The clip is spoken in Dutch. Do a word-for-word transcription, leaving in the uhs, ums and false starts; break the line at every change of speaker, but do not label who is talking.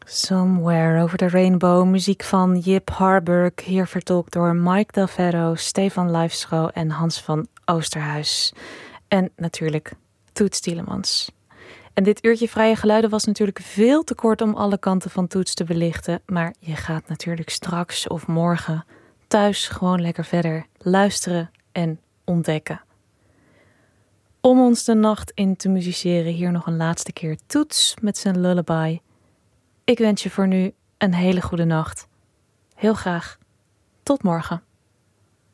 Somewhere Over the Rainbow, muziek van Jip Harburg, hier vertolkt door Mike Del Ferro, Stefan Lijfscho en Hans van Oosterhuis. En natuurlijk Toets Tielemans. En dit uurtje Vrije Geluiden was natuurlijk veel te kort om alle kanten van Toets te belichten, maar je gaat natuurlijk straks of morgen thuis gewoon lekker verder luisteren en ontdekken. Om ons de nacht in te musiceren, hier nog een laatste keer Toets met zijn lullaby. Ik wens je voor nu een hele goede nacht. Heel graag tot morgen.